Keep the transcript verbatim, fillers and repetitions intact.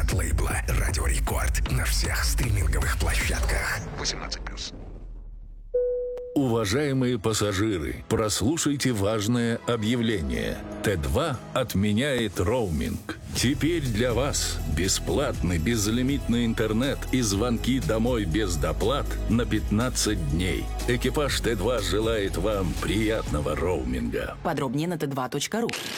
от лейбла «Радио Рекорд» на всех стриминговых площадках. восемнадцать плюс. Уважаемые пассажиры, прослушайте важное объявление. Тэ два отменяет роуминг. Теперь для вас бесплатный безлимитный интернет и звонки домой без доплат на пятнадцать дней. Экипаж Тэ два желает вам приятного роуминга. Подробнее на тэ два точка ру.